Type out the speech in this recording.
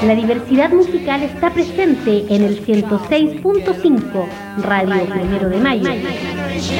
La diversidad musical está presente en el 106.5 Radio 1 de Mayo.